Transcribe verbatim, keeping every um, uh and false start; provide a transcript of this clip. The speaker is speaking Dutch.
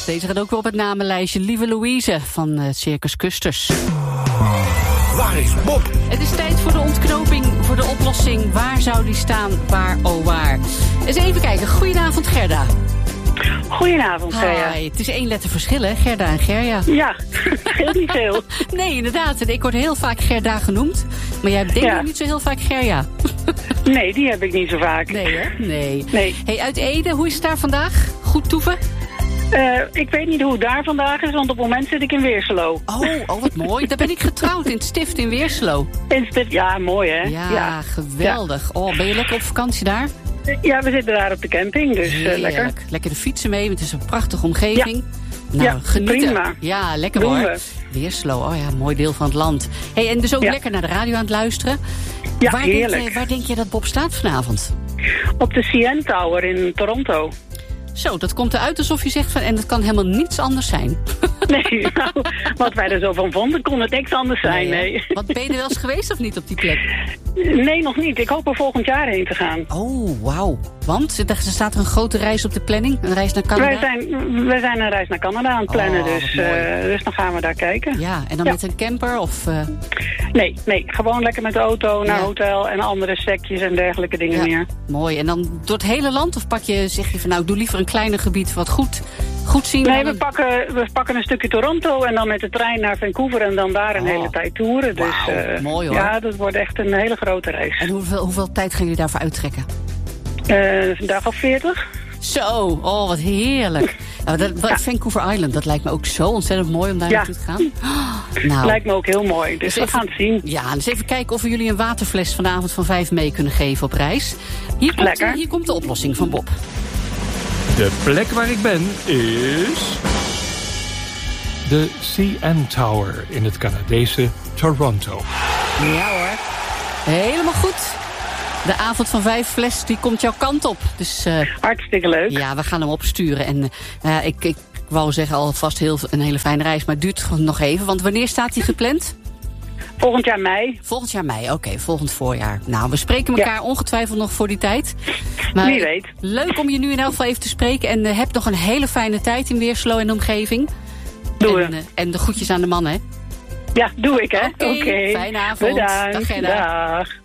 Deze gaat ook weer op het namenlijstje. Lieve Louise van uh, Circus Custers. Waar is Bob? Het is tijd voor de ontknoping, voor de oplossing. Waar zou die staan? Waar, oh waar? Eens even kijken. Goedenavond, Gerda. Goedenavond, Gerda. Hi, het is één letter verschil, hè? Gerda en Gerja. Ja, heel niet veel. Nee, inderdaad. Ik word heel vaak Gerda genoemd. Maar jij denkt ja. niet zo heel vaak Gerja. Nee, die heb ik niet zo vaak. Nee, hè? Nee. nee. Hey, uit Ede, hoe is het daar vandaag? Goed toeven? Uh, ik weet niet hoe het daar vandaag is, want op het moment zit ik in Weerselo. Oh, oh wat mooi. Daar ben ik getrouwd, in het Stift in Weerselo. In het Stift, ja, mooi hè? Ja, ja. geweldig. Ja. Oh, ben je lekker op vakantie daar? Ja, we zitten daar op de camping, dus uh, lekker. Lekker de fietsen mee, want het is een prachtige omgeving. Ja, nou, ja genieten. Prima. Ja, lekker Doen hoor. We. Weerselo, oh ja, mooi deel van het land. Hey, en dus ook ja. lekker naar de radio aan het luisteren. Ja, waar heerlijk. Denk je, waar denk je dat Bob staat vanavond? Op de C N Tower in Toronto. Zo, dat komt eruit alsof je zegt van... en het kan helemaal niets anders zijn. Nee, nou, wat wij er zo van vonden, kon het niks anders zijn, nee. nee. Want ben je er wel eens geweest of niet op die plek? Nee, nog niet. Ik hoop er volgend jaar heen te gaan. Oh, wauw. Want er staat er een grote reis op de planning? Een reis naar Canada? Wij zijn, wij zijn een reis naar Canada aan het plannen, oh, dus, uh, dus dan gaan we daar kijken. Ja, en dan ja. met een camper of... Uh... Nee, nee, gewoon lekker met de auto naar ja. hotel en andere sekjes en dergelijke dingen ja. meer. Mooi. En dan door het hele land? Of pak je, zeg je van nou, ik doe liever een kleiner gebied wat goed, goed zien? Nee, we pakken, we pakken een stukje Toronto en dan met de trein naar Vancouver en dan daar een oh. hele tijd toeren. Dus wow, uh, mooi hoor. Ja, dat wordt echt een hele grote reis. En hoeveel, hoeveel tijd gaan jullie daarvoor uittrekken? Uh, een dag of veertig. Zo, oh wat heerlijk. Nou, dat, ja. Vancouver Island, dat lijkt me ook zo ontzettend mooi om daar ja. naartoe te gaan. Oh, nou. Lijkt me ook heel mooi, dus, dus we even, gaan het zien. Ja, dus even kijken of we jullie een waterfles vanavond van vijf mee kunnen geven op reis. Hier komt, Lekker. Hier komt de oplossing van Bob. De plek waar ik ben is... de C N Tower in het Canadese Toronto. Ja hoor, helemaal goed. De avond van vijf fles, die komt jouw kant op. Dus, uh, hartstikke leuk. Ja, we gaan hem opsturen. En uh, ik, ik wou zeggen alvast heel, een hele fijne reis, maar het duurt nog even. Want wanneer staat die gepland? Volgend jaar mei. Volgend jaar mei, oké, okay, volgend voorjaar. Nou, we spreken elkaar ja. ongetwijfeld nog voor die tijd. Maar wie weet. Leuk om je nu in elk geval even te spreken. En uh, heb nog een hele fijne tijd in Weerselo en de omgeving. Doe en, uh, en de groetjes aan de man, hè? Ja, doe ik, hè? Oké, okay, okay. Fijne avond. Bedankt. Dag, Gerda. Dag.